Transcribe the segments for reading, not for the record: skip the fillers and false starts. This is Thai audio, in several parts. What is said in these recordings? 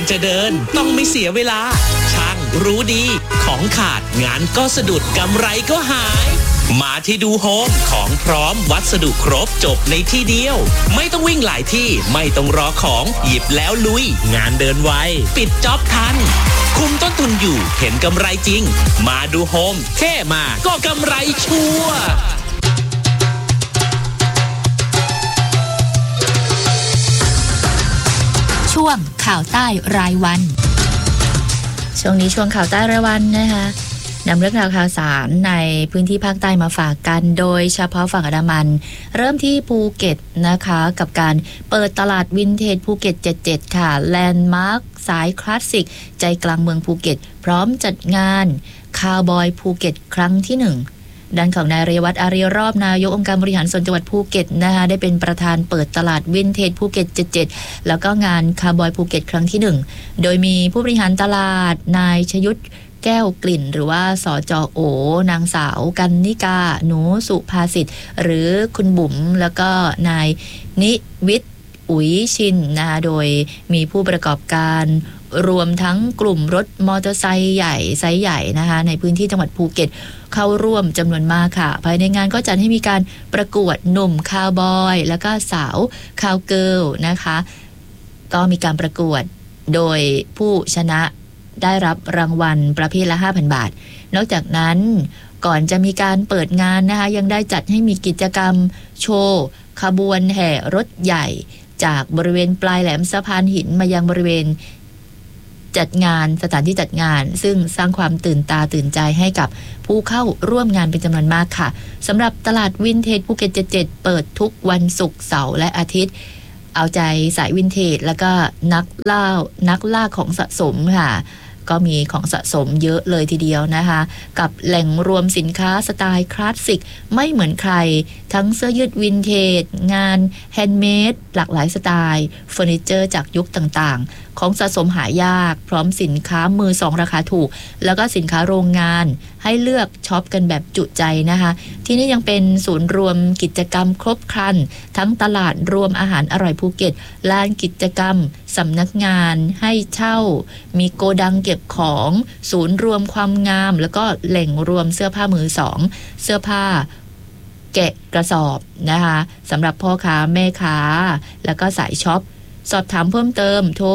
จะเดินต้องไม่เสียเวลาช่างรู้ดีของขาดงานก็สะดุดกำไรก็หายมาที่ดูโฮมของพร้อมวัสดุครบจบในที่เดียวไม่ต้องวิ่งหลายที่ไม่ต้องรอของหยิบแล้วลุยงานเดินไวปิดจ็อบทันคุมต้นทุนอยู่เห็นกำไรจริงมาดูโฮมแค่มาก็กำไรชัวร์ช่วงข่าวใต้รายวันช่วงนี้ช่วงข่าวใต้รายวันนะคะนำเรื่องราวข่าวสารในพื้นที่ภาคใต้มาฝากกันโดยเฉพาะฝั่งอันดามันเริ่มที่ภูเก็ตนะคะกับการเปิดตลาดวินเทจภูเก็ต77ค่ะแลนด์มาร์คสายคลาสสิกใจกลางเมืองภูเก็ตพร้อมจัดงานคาวบอยภูเก็ตครั้งที่1ด้านของนายเรวัตอารีรอบนายกองค์การบริหารส่วนจังหวัดภูเก็ตนะคะได้เป็นประธานเปิดตลาดวินเทจภูเก็ต77แล้วก็งานคาวบอยภูเก็ตครั้งที่1โดยมีผู้บริหารตลาดนายชยุทธแก้วกลิ่นหรือว่าสจโอนางสาวกันนิกาหนูสุภาสิทธิ์หรือคุณบุ๋มแล้วก็นายนิวิทย์อุ๋ยชินนะคะโดยมีผู้ประกอบการรวมทั้งกลุ่มรถมอเตอร์ไซค์ใหญ่ไซส์ใหญ่นะคะในพื้นที่จังหวัดภูเก็ตเข้าร่วมจำนวนมากค่ะภายในงานก็จัดให้มีการประกวดหนุ่มคาวบอยแล้วก็สาวคาวเกิร์ลนะคะก็มีการประกวดโดยผู้ชนะได้รับรางวัลประเภทละ 5,000 บาทนอกจากนั้นก่อนจะมีการเปิดงานนะคะยังได้จัดให้มีกิจกรรมโชว์ขบวนแห่รถใหญ่จากบริเวณปลายแหลมสะพานหินมายังบริเวณจัดงานสถานที่จัดงานซึ่งสร้างความตื่นตาตื่นใจให้กับผู้เข้าร่วมงานเป็นจำนวนมากค่ะสำหรับตลาดวินเทจภูเก็ต77เปิดทุกวันศุกร์เสาร์และอาทิตย์เอาใจสายวินเทจแล้วก็นักล่าของสะสมค่ะก็มีของสะสมเยอะเลยทีเดียวนะคะกับแหล่งรวมสินค้าสไตล์คลาสสิกไม่เหมือนใครทั้งเสื้อยืดวินเทจงานแฮนด์เมดหลากหลายสไตล์เฟอร์นิเจอร์จากยุคต่างๆของสะสมหายากพร้อมสินค้ามือสองราคาถูกแล้วก็สินค้าโรงงานให้เลือกช็อปกันแบบจุใจนะคะที่นี่ยังเป็นศูนย์รวมกิจกรรมครบครันทั้งตลาดรวมอาหารอร่อยภูเก็ตลานกิจกรรมสำนักงานให้เช่ามีโกดังเก็บของศูนย์รวมความงามแล้วก็แหล่งรวมเสื้อผ้ามือสองเสื้อผ้าแกะกระสอบนะคะสำหรับพ่อค้าแม่ค้าแล้วก็สายช็อปสอบถามเพิ่มเติมโทร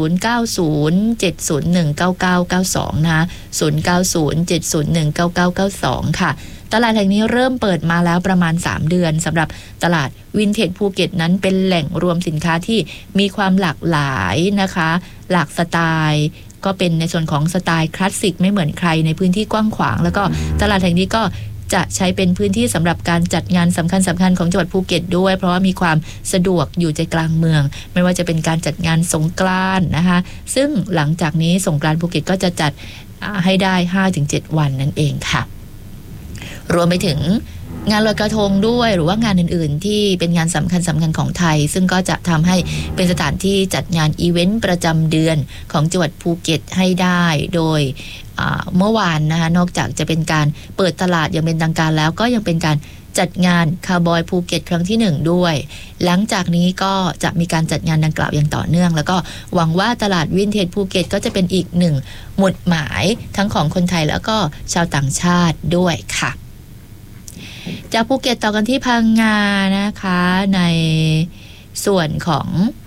0907019992นะคะ0907019992ค่ะตลาดแห่งนี้เริ่มเปิดมาแล้วประมาณ3เดือนสำหรับตลาดวินเทจภูเก็ตนั้นเป็นแหล่งรวมสินค้าที่มีความหลากหลายนะคะหลากสไตล์ก็เป็นในส่วนของสไตล์คลาสสิกไม่เหมือนใครในพื้นที่กว้างขวางแล้วก็ตลาดแห่งนี้ก็จะใช้เป็นพื้นที่สำหรับการจัดงานสำคัญของจังหวัดภูเก็ตด้วยเพราะว่ามีความสะดวกอยู่ใจกลางเมืองไม่ว่าจะเป็นการจัดงานสงกรานต์นะคะซึ่งหลังจากนี้สงกรานต์ภูเก็ตก็จะจัดให้ได้ 5-7 วันนั่นเองค่ะรวมไปถึงงานลอยกระทงด้วยหรือว่างานอื่นๆที่เป็นงานสำคัญของไทยซึ่งก็จะทำให้เป็นสถานที่จัดงานอีเวนต์ประจำเดือนของจังหวัดภูเก็ตให้ได้โดยเมื่อวานนะคะนอกจากจะเป็นการเปิดตลาดอย่างเป็นทางการแล้วก็ยังเป็นการจัดงานคาวบอยภูเก็ตครั้งที่1ด้วยหลังจากนี้ก็จะมีการจัดงานดังกล่าวอย่างต่อเนื่องแล้วก็หวังว่าตลาดวินเทจภูเก็ตก็จะเป็นอีกหนึ่งหมุดหมายทั้งของคนไทยแล้วก็ชาวต่างชาติด้วยค่ะจากภูเก็ตต่อกันที่พังงานะคะในส่วนของ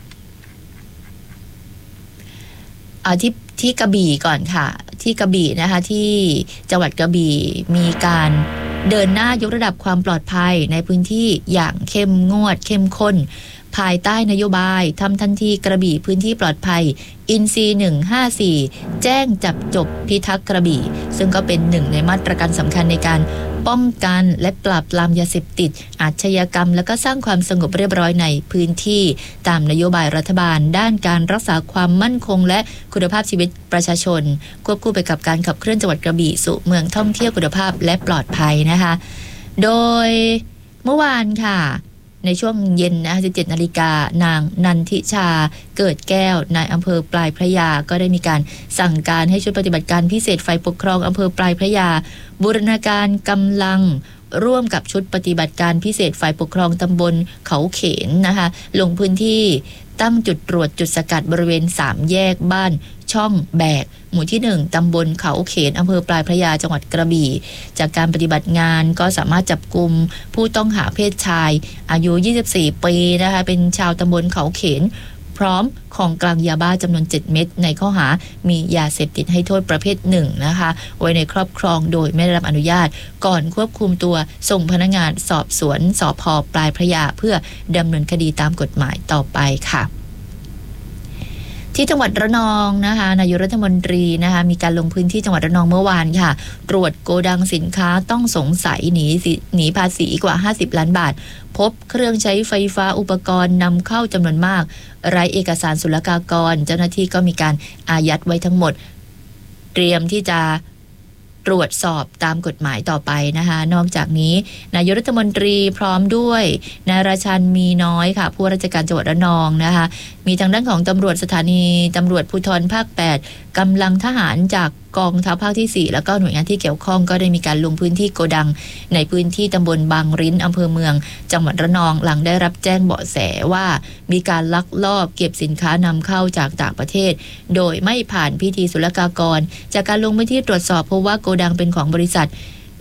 ที่กระบี่ก่อนค่ะที่กระบี่นะคะที่จังหวัดกระบี่มีการเดินหน้ายกระดับความปลอดภัยในพื้นที่อย่างเข้มงวดเข้มข้นภายใต้นโยบายทำทันทีกระบี่พื้นที่ปลอดภัยอินซี154แจ้งจับจบพิทักษ์กระบี่ซึ่งก็เป็นหนึ่งในมาตรการสำคัญในการป้องกันและปราบปรามยาเสพติดอาชญากรรมและก็สร้างความสงบเรียบร้อยในพื้นที่ตามนโยบายรัฐบาลด้านการรักษาความมั่นคงและคุณภาพชีวิตประชาชนควบคู่ไปกับการขับเคลื่อนจังหวัดกระบี่สู่เมืองท่องเที่ยวคุณภาพและปลอดภัยนะคะโดยเมื่อวานค่ะในช่วงเย็นนะ 17 นาฬิกานางนันทิชาเกิดแก้วนายอำเภอปลายพระยาก็ได้มีการสั่งการให้ชุดปฏิบัติการพิเศษฝ่ายปกครองอำเภอปลายพระยาบูรณาการกำลังร่วมกับชุดปฏิบัติการพิเศษฝ่ายปกครองตำบลเขาเขนนะคะลงพื้นที่ตั้งจุดตรวจจุดสกัดบริเวณ3แยกบ้านช่องแบกหมู่ที่1ตำบลเขาเขนอำเภอปลายพระยาจังหวัดกระบี่จากการปฏิบัติงานก็สามารถจับกุมผู้ต้องหาเพศชายอายุ24ปีนะคะเป็นชาวตำบลเขาเขนพร้อมของกลางยาบ้าจำนวน7เม็ดในข้อหามียาเสพติดให้โทษประเภท1นะคะไว้ในครอบครองโดยไม่ได้รับอนุญาตก่อนควบคุมตัวส่งพนักงานสอบสวนสภ.ปลายพระยาเพื่อดำเนินคดีตามกฎหมายต่อไปค่ะที่จังหวัดระนองนะคะนายกรัฐมนตรีนะคะมีการลงพื้นที่จังหวัดระนองเมื่อวานค่ะตรวจโกดังสินค้าต้องสงสัยหนีภาษีกว่า50ล้านบาทพบเครื่องใช้ไฟฟ้าอุปกรณ์นำเข้าจำนวนมากไร้เอกสารศุลกากรเจ้าหน้าที่ก็มีการอายัดไว้ทั้งหมดเตรียมที่จะตรวจสอบตามกฎหมายต่อไปนะคะนอกจากนี้นายกรัฐมนตรีพร้อมด้วยนายราชันมีน้อยค่ะผู้ราชการจังหวัดระนองนะคะมีทางด้านของตำรวจสถานีตำรวจภูธรภาค8กำลังทหารจากกองทัพภาคที่4แล้วก็หน่วยงานที่เกี่ยวข้องก็ได้มีการลงพื้นที่โกดังในพื้นที่ตำบลบางริ้นอำเภอเมืองจังหวัดระนองหลังได้รับแจ้งเบาะแสว่ามีการลักลอบเก็บสินค้านำเข้าจากต่างประเทศโดยไม่ผ่านพิธีศุลกากรจากการลงพื้นที่ตรวจสอบพบว่าโกดังเป็นของบริษัท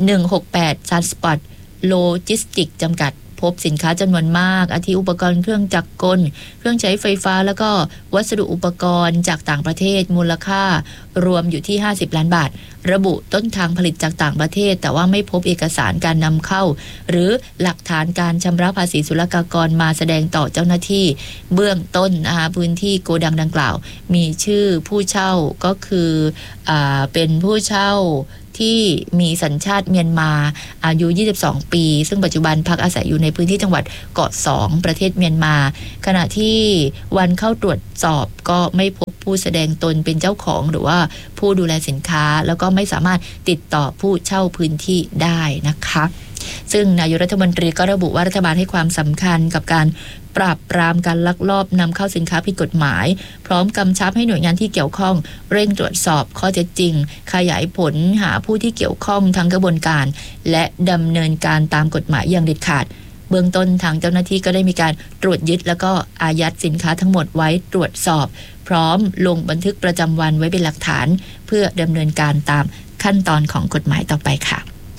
168 Transport Logistics จำกัดพบสินค้าจำนวนมากอาทิอุปกรณ์เครื่องจักรกลเครื่องใช้ไฟฟ้าแล้วก็วัสดุอุปกรณ์จากต่างประเทศมูลค่ารวมอยู่ที่50ล้านบาทระบุต้นทางผลิตจากต่างประเทศแต่ว่าไม่พบเอกสารการนำเข้าหรือหลักฐานการชำระภาษีศุลกากรมาแสดงต่อเจ้าหน้าที่เบื้องต้นนะคะพื้นที่โกดังดังกล่าวมีชื่อผู้เช่าก็คือเป็นผู้เช่าที่มีสัญชาติเมียนมาอายุ22ปีซึ่งปัจจุบันพักอาศัยอยู่ในพื้นที่จังหวัดเกาะ2ประเทศเมียนมาขณะที่วันเข้าตรวจสอบก็ไม่พบผู้แสดงตนเป็นเจ้าของหรือว่าผู้ดูแลสินค้าแล้วก็ไม่สามารถติดต่อผู้เช่าพื้นที่ได้นะคะซึ่งนายกรัฐมนตรีก็ระบุว่ารัฐบาลให้ความสำคัญกับการปราบปรามการลักลอบนำเข้าสินค้าผิดกฎหมายพร้อมกำชับให้หน่วยงานที่เกี่ยวข้องเร่งตรวจสอบข้อเท็จจริงขยายผลหาผู้ที่เกี่ยวข้องทั้งกระบวนการและดำเนินการตามกฎหมายอย่างเด็ดขาดเบื้องต้นทางเจ้าหน้าที่ก็ได้มีการตรวจยึดแล้วก็อายัดสินค้าทั้งหมดไว้ตรวจสอบพร้อมลงบันทึกประจำวันไว้เป็นหลักฐานเพื่อดำเนินการตามขั้นตอนของกฎหมายต่อไปค่ะ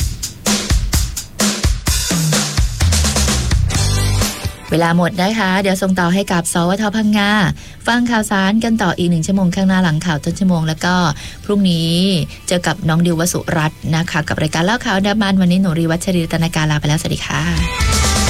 เวลาหมดนะคะเดี๋ยวส่งต่อให้กับสวท.พังงาฟังข่าวสารกันต่ออีก1ชั่วโมงข้างหน้าหลังข่าวต้นชั่วโมงแล้วก็พรุ่งนี้เจอกับน้องดิววสุรัตน์นะคะกับรายการเล่าข่าวอันดามันวันนี้หนูรีวัชรีรัตนการลาไปแล้วสวัสดีค่ะ